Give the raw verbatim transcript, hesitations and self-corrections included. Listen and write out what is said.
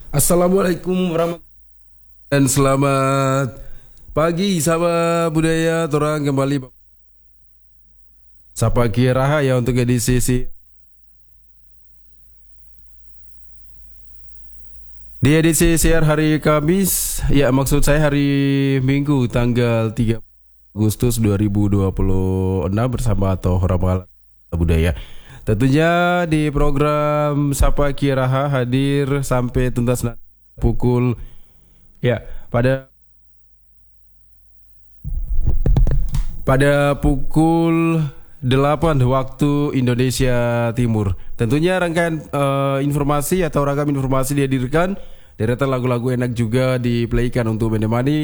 Assalamualaikum warahmatullahi wabarakatuh dan selamat pagi sahabat budaya. Torang kembali Sapa Kiraha ya untuk edisi si di edisi siar hari Kamis. Ya, maksud saya hari Minggu tanggal tiga Agustus dua ribu dua puluh enam bersama atau Horamalah Budaya. Tentunya di program Sapa Kiraha hadir sampai tuntas pukul ya pada pada pukul delapan waktu Indonesia Timur. Tentunya rangkaian uh, informasi atau ragam informasi dihadirkan, deretan lagu-lagu enak juga diplaykan untuk menemani